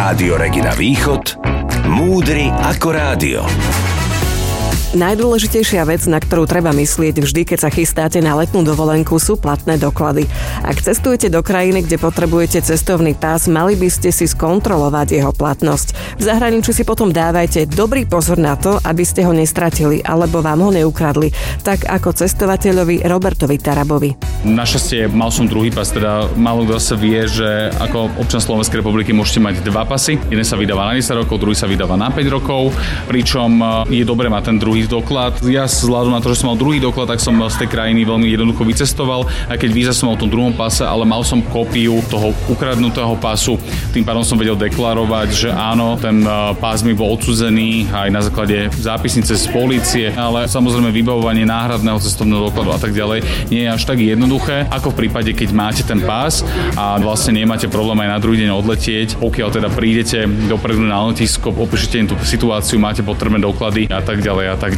Rádio Regina Východ, múdry ako rádio. Najdôležitejšia vec, na ktorú treba myslieť vždy, keď sa chystáte na letnú dovolenku, sú platné doklady. Ak cestujete do krajiny, kde potrebujete cestovný pás, mali by ste si skontrolovať jeho platnosť. V zahraničí si potom dávajte dobrý pozor na to, aby ste ho nestratili alebo vám ho neukradli, tak ako cestovateľovi Robertovi Tarabovi. Našťastie mal som druhý pas, teda málo kto sa vie, že ako občan Slovenskej republiky môžete mať dva pasy. Jeden sa vydáva na 10 rokov, druhý sa vydáva na 5 rokov, pričom je dobre mať ten druhý doklad. Ja vzhľadom na to, že som mal druhý doklad, tak som z tej krajiny veľmi jednoducho vycestoval, aj keď víza som mal v tom druhom pase, ale mal som kópiu toho ukradnutého pasu. Tým pádom som vedel deklarovať, že áno, ten pás mi bol odsúdený aj na základe zápisnice z polície, ale samozrejme vybavovanie náhradného cestovného dokladu a tak ďalej nie je až tak jednoduché, ako v prípade, keď máte ten pás a vlastne nemáte problém aj na druhý deň odletieť. Pokiaľ teda prídete dopredu na letisko, opíšete im tú situáciu, máte potrebné doklady a tak ďalej a tak